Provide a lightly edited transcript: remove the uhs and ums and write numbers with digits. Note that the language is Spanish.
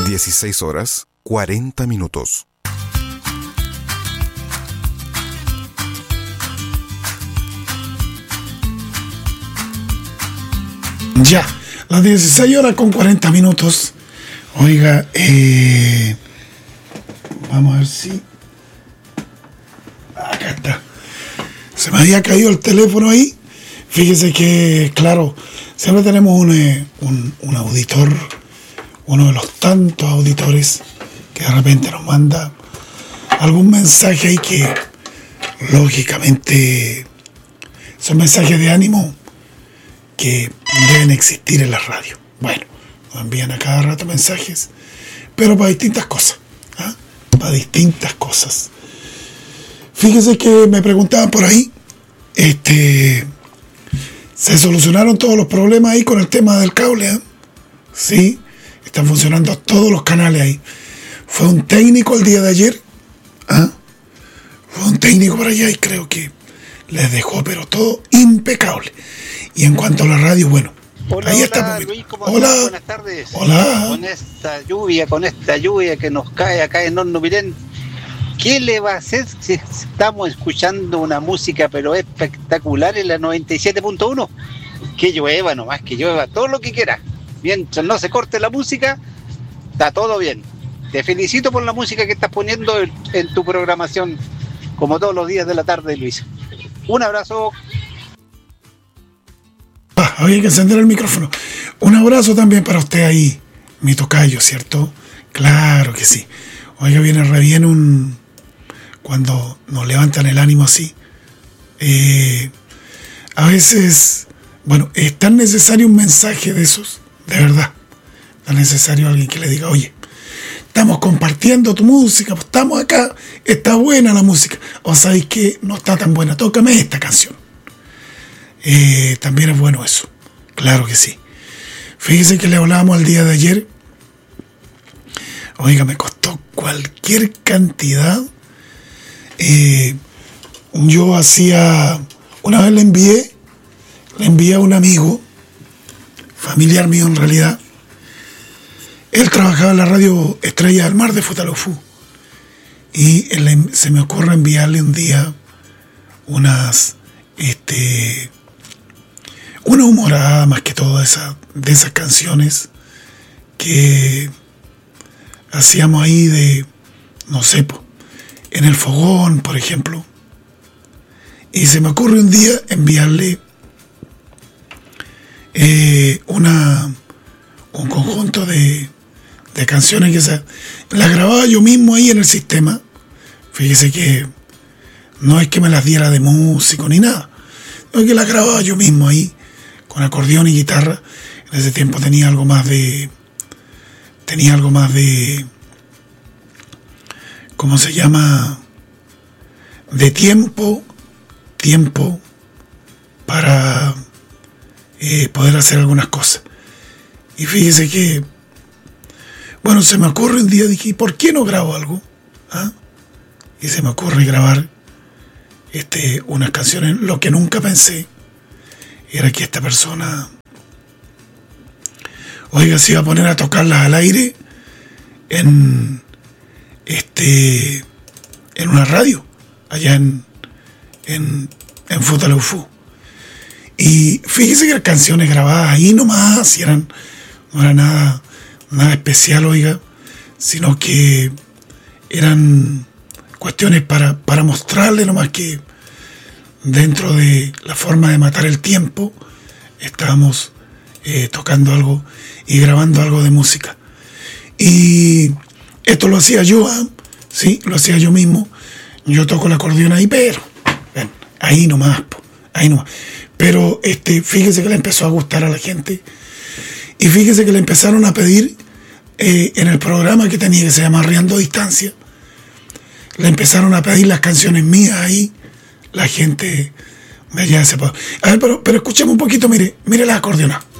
16 horas 40 minutos. Ya, las 16 horas con 40 minutos. Oiga, vamos a ver si... Acá está. Se me había caído el teléfono ahí. Fíjese que, claro, siempre tenemos un auditor, uno de los tantos auditores que de repente nos manda algún mensaje ahí que, lógicamente, son mensajes de ánimo que deben existir en la radio. Bueno, nos envían a cada rato mensajes, pero para distintas cosas, ¿ah? Para distintas cosas. Fíjese que me preguntaban por ahí, se solucionaron todos los problemas ahí con el tema del cable, ¿eh? Sí, están funcionando todos los canales ahí. Fue un técnico el día de ayer, ¿ah? Fue un técnico por allá y creo que les dejó pero todo impecable. Y en cuanto a la radio, bueno, hola, ahí hola, está. Luis, ¿cómo hola. estás? Buenas tardes. Hola. Con esta lluvia que nos cae acá en Horno Pirén, ¿qué le va a hacer si estamos escuchando una música pero espectacular en la 97.1? Que llueva nomás, que llueva todo lo que quiera. Mientras no se corte la música, está todo bien. Te felicito por la música que estás poniendo en tu programación, como todos los días de la tarde, Luis. Un abrazo. Había que encender el micrófono. Un abrazo también para usted ahí, mi tocayo, ¿cierto? Claro que sí. Oiga, viene re bien cuando nos levantan el ánimo así. A veces, bueno, es tan necesario un mensaje de esos, de verdad. Tan necesario alguien que le diga, oye, estamos compartiendo tu música, pues estamos acá, está buena la música. O sabéis que no está tan buena, tócame esta canción. También es bueno eso, claro que sí. Fíjese que le hablábamos el día de ayer. Oiga, me costó cualquier cantidad. Yo una vez le envié a un amigo, familiar mío en realidad. Él trabajaba en la radio Estrella del Mar de Futalofú. Y se me ocurre enviarle un día una humorada más que todo de esas canciones que hacíamos ahí no sé, en el fogón, por ejemplo. Y se me ocurre un día enviarle un conjunto de canciones que las grababa yo mismo ahí en el sistema. Fíjese que no es que me las diera de músico ni nada, no es que las grababa yo mismo ahí con acordeón y guitarra. En ese tiempo tenía algo más de ¿cómo se llama? De tiempo para poder hacer algunas cosas. Y fíjese que, bueno, se me ocurre un día, dije, ¿por qué no grabo algo? ¿Ah? Y se me ocurre grabar unas canciones. Lo que nunca pensé era que esta persona, oiga, se iba a poner a tocarlas al aire en una radio allá en Futalofú. Y fíjese que las canciones grabadas ahí nomás no era nada especial, oiga, sino que eran cuestiones para mostrarle nomás que dentro de la forma de matar el tiempo estábamos tocando algo y grabando algo de música. Y esto lo hacía yo, sí, lo hacía yo mismo. Yo toco el acordeón ahí, pero ven, ahí nomás. Pero fíjese que le empezó a gustar a la gente. Y fíjese que le empezaron a pedir en el programa que tenía, que se llama Riendo Distancia, le empezaron a pedir las canciones mías ahí. La gente de allá se puede. A ver, pero escuchemos un poquito, mire la acordeona.